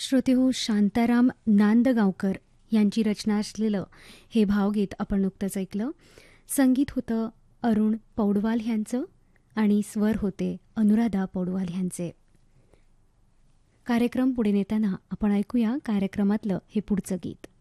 श्रोतेहो, शांताराम नांदगावकर यांची रचना असलेलं हे भावगीत आपण नुकतंच ऐकलं. संगीत होतं अरुण पौडवाल ह्यांचं आणि स्वर होते अनुराधा पौडवाल ह्यांचे. कार्यक्रम पुढे नेताना आपण ऐकूया कार्यक्रमातलं हे पुढचं गीत.